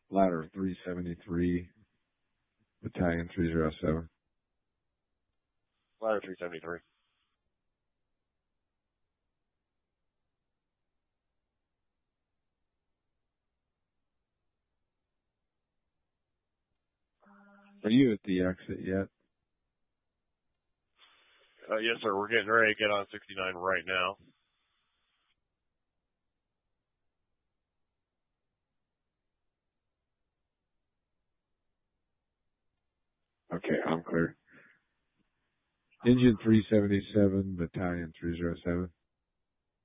Ladder 373, Battalion 307. Ladder 373. Are you at the exit yet? Yes, sir. We're getting ready to get on 69 right now. Okay, I'm clear. Engine 377, Battalion 307.